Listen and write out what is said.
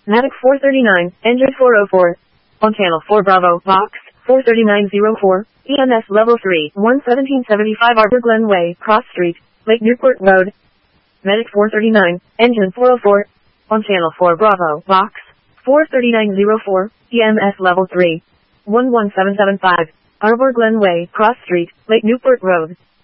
Mavic 439, engine 404. On channel 4 Bravo, box 43904, EMS level 3, 11775 Arbor Glen Way, Cross Street, Lake Newport Road. Medic 439, engine 404. On channel 4 Bravo, box 43904, EMS level 3, 11775, Arbor Glen Way, Cross Street, Lake Newport Road.